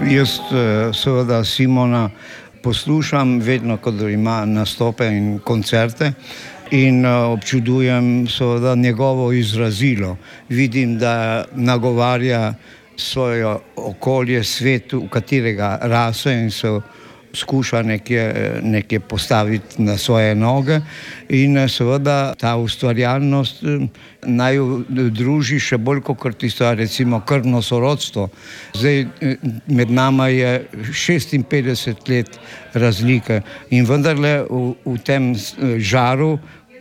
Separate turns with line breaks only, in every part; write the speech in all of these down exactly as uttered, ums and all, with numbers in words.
Jaz seveda Simona poslušam vedno, kadar ima nastope in koncerte, in občudujem seveda njegovo izrazilo. Vidim, da nagovarja svoje okolje, svet, v katerega rase, in se skuša nekje, nekje postaviti na svoje noge, in seveda ta ustvarjalnost naj druži še bolj kot tisto, recimo, krvno sorodstvo. Zdaj med nama je šestinpetdeset let razlike in vendarle v, v tem žaru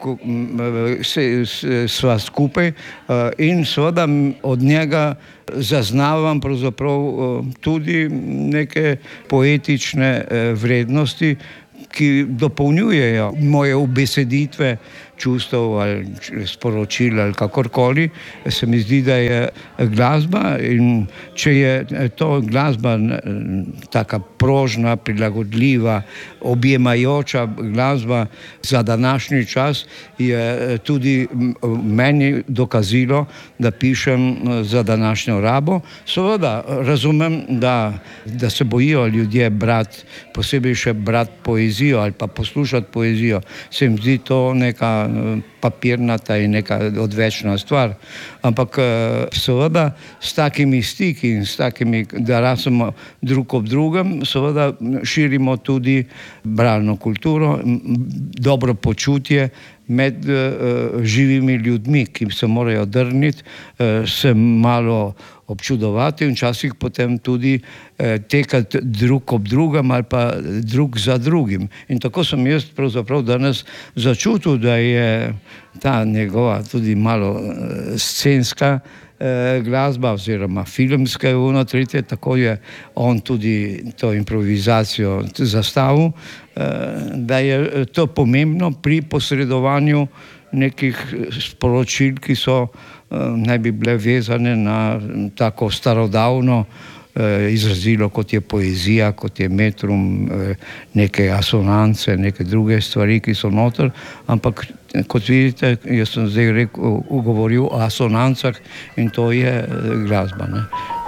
sva skupaj in seveda od njega zaznavam pravzaprav tudi neke poetične vrednosti, ki dopolnjujejo moje ubeseditve čustev ali sporočil ali kakorkoli. Se mi zdi, da je glasba, in če je to glasba taka prožna, prilagodljiva, objemajoča glasba za današnji čas, je tudi meni dokazilo, da pišem za današnjo rabo. Seveda razumem, da, da se bojijo ljudje brati, posebej še brati poezijo ali pa poslušati poezijo. Se mi zdi to neka papirnata in neka odvečna stvar. Ampak seveda s takimi stiki in s takimi, da rasemo drug ob drugem, seveda širimo tudi bralno kulturo, dobro počutje med uh, živimi ljudmi, ki se morajo drniti, uh, se malo občudovati in včasih potem tudi uh, tekati drug ob drugem ali pa drug za drugim. In tako sem jaz pravzaprav danes začutil, da je ta njegova tudi malo uh, scenska glasba oziroma filmska ono tretje, tako je on tudi to improvizacijo zastavil, da je to pomembno pri posredovanju nekih sporočil, ki so naj bi bile vezane na tako starodavno izrazilo, kot je poezija, kot je metrum, neke asonance, neke druge stvari, ki so noter, ampak kot vidite, jaz sem zdaj rekel, govoril o asonancah, in to je glasba, ne.